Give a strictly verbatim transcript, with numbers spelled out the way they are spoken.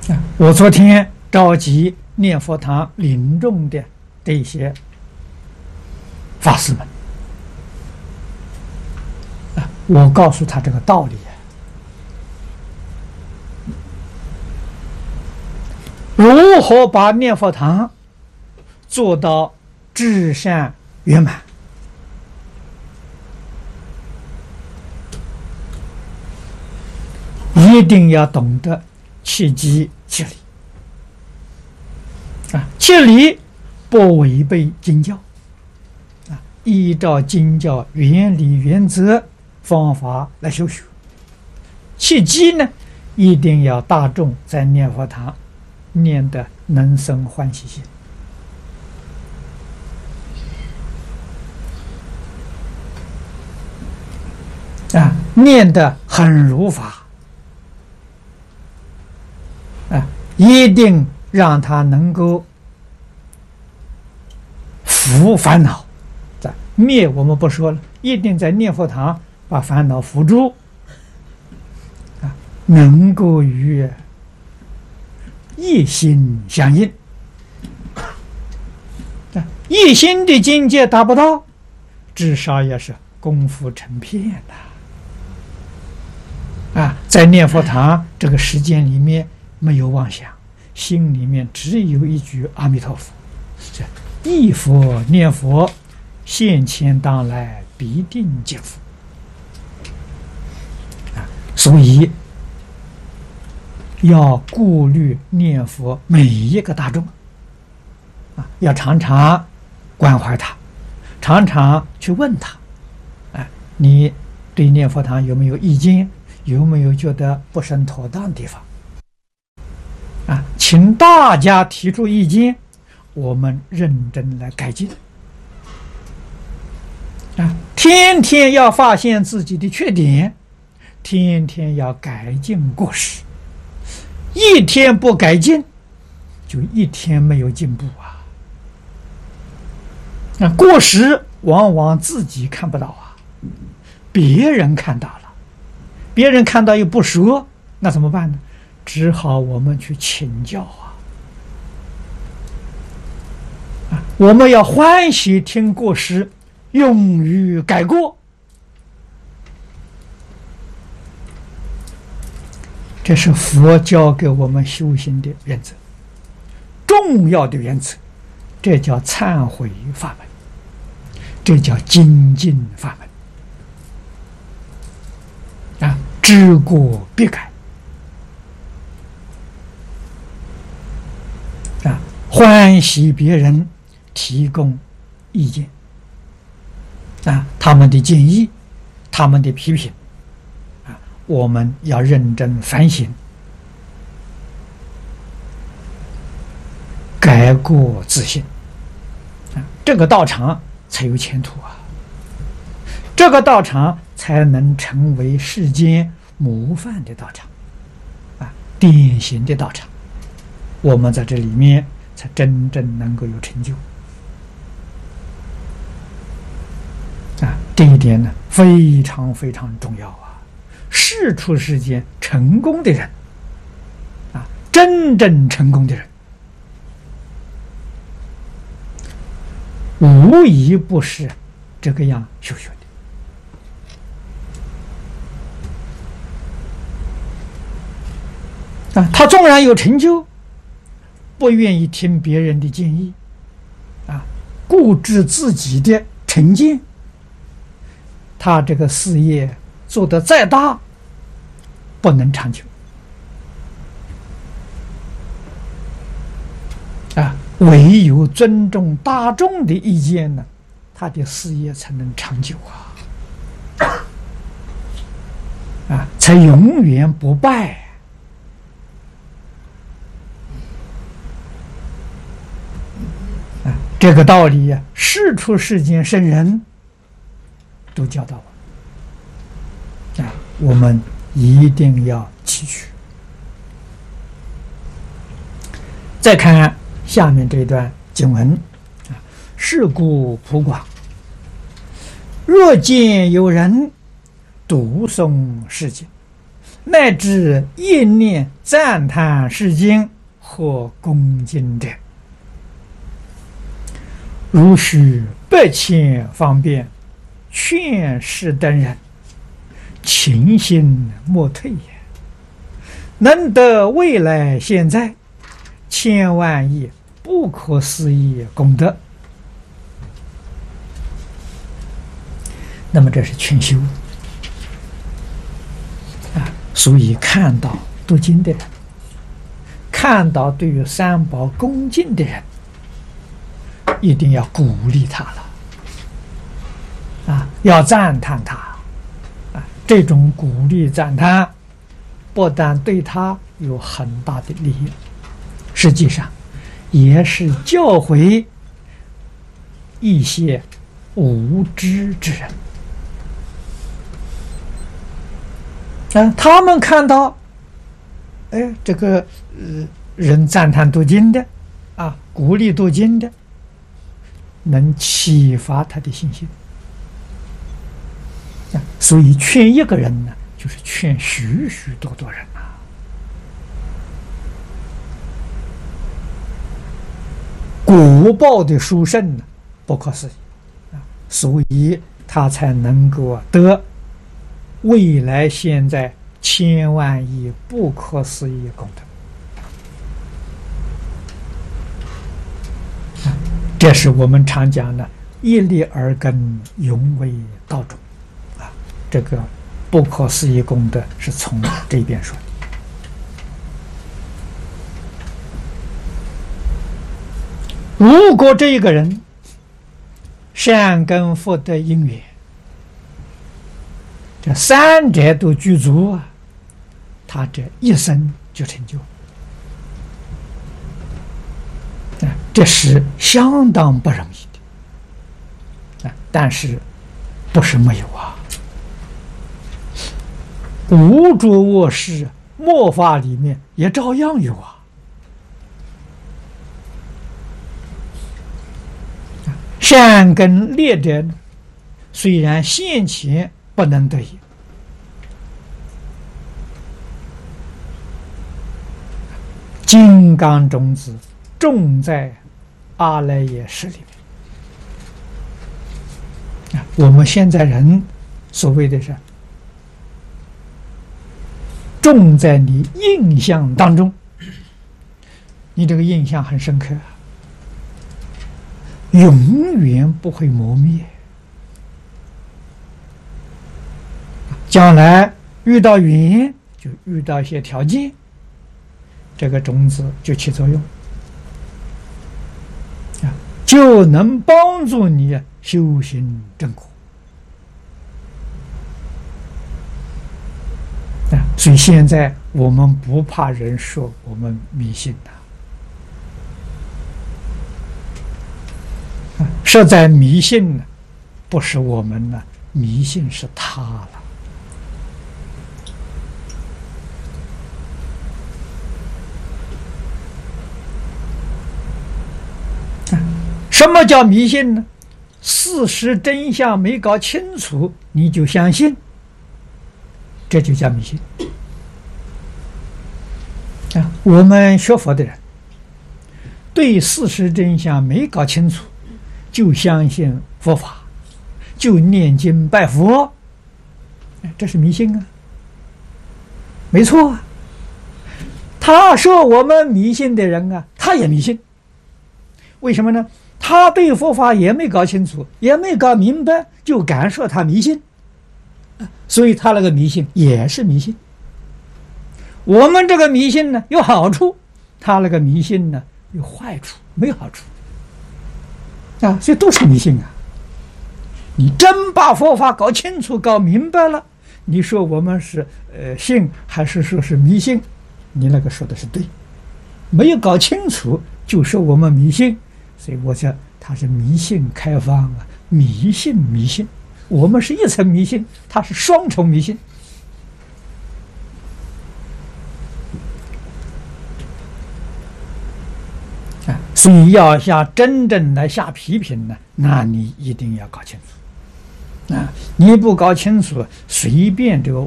啊，我昨天召集念佛堂领众的这些法师们啊，我告诉他这个道理啊，如何把念佛堂做到至善圆满？一定要懂得切机切理啊，切理不违背经教啊，依照经教原理原则方法来修学。切机呢，一定要大众在念佛堂念得能生欢喜心啊，念得很如法啊，一定让他能够伏烦恼，在灭我们不说了，一定在念佛堂把烦恼伏住啊，能够与一心相应啊，一心的境界达不到，至少也是功夫成片的啊，在念佛堂这个时间里面没有妄想，心里面只有一句阿弥陀佛，这忆佛念佛，现前当来必定见佛啊！所以要顾虑念佛每一个大众啊，要常常关怀他，常常去问他，哎，你对念佛堂有没有意见？有没有觉得不甚妥当的地方？啊，请大家提出意见，我们认真来改进。啊，天天要发现自己的缺点，天天要改进过失。一天不改进，就一天没有进步啊！啊，过失往往自己看不到啊，别人看到了，别人看到又不说，那怎么办呢？只好我们去请教啊！啊，我们要欢喜听过失，勇于改过。这是佛教给我们修行的原则，重要的原则。这叫忏悔法门，这叫精进法门。啊，知过必改。啊，欢喜别人提供意见，啊，他们的建议，他们的批评，啊，我们要认真反省，改过自新，啊，这个道场才有前途啊！这个道场才能成为世间模范的道场，啊，典型的道场。我们在这里面才真正能够有成就啊！这一点呢，非常非常重要啊！世出世间成功的人啊，真正成功的人，无一不是这个样修学的啊！他纵然有成就，不愿意听别人的建议，啊，固执自己的成见，他这个事业做得再大，不能长久。啊，唯有尊重大众的意见呢，他的事业才能长久啊，啊，才永远不败。这个道理呀，世出世间圣人都教导我啊，我们一定要汲取。再看下面这段经文啊，是故普广，若见有人读诵是经， 乃至一念赞叹世经或恭敬者，如许百千方便，劝世等人勤心莫退也，能得未来现在千万亿不可思议功德。那么这是劝修啊，所以看到读经的人，看到对于三宝恭敬的人，一定要鼓励他了啊，要赞叹他啊。这种鼓励赞叹，不但对他有很大的利益，实际上也是教诲一些无知之人。啊，他们看到，哎，这个呃人赞叹读经的，啊，鼓励读经的，能启发他的信心。啊，所以劝一个人呢，就是劝许许多多人呐。果报的殊胜呢，不可思议啊，所以他才能够得未来现在千万亿不可思议功德。这是我们常讲的一粒耳根，永为道种啊。这个不可思议功德是从这边说的。如果这个人善根福德因缘，这三者都具足啊，他这一生就成就啊，这是相当不容易的啊。但是不是没有啊？无着卧室末法里面也照样有啊。善根劣者虽然现前不能得也，金刚种子种在阿赖耶识里面。我们现在人所谓的是种在你印象当中，你这个印象很深刻，永远不会磨灭。将来遇到缘，就遇到一些条件，这个种子就起作用啊，就能帮助你修行正果啊。所以现在我们不怕人说我们迷信的啊，实在迷信呢，不是我们呢，迷信是他了。什么叫迷信呢？事实真相没搞清楚，你就相信，这就叫迷信啊。我们学佛的人，对事实真相没搞清楚，就相信佛法，就念经拜佛，这是迷信啊，没错啊。他说我们迷信的人啊，他也迷信，为什么呢？他对佛法也没搞清楚，也没搞明白，就敢说他迷信，所以他那个迷信也是迷信。我们这个迷信呢有好处，他那个迷信呢有坏处，没好处啊，所以都是迷信啊。你真把佛法搞清楚、搞明白了，你说我们是呃信还是说是迷信？你那个说的是对。没有搞清楚就说我们迷信。所以我讲他是迷信开放啊，迷信迷信，我们是一层迷信，他是双重迷信啊。所以要下真正来下批评呢，那你一定要搞清楚啊！你不搞清楚，随便这个